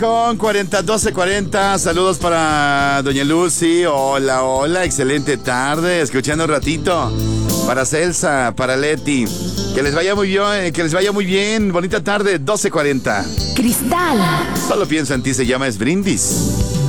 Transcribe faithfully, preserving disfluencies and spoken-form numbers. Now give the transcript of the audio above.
Con cuarenta, doce cuarenta, saludos para Doña Lucy, hola, hola, excelente tarde, escuchando un ratito, para Celsa, para Leti, que les vaya muy bien, que les vaya muy bien, bonita tarde, doce cuarenta. Cristal. Solo pienso en ti, se llama Es Brindis.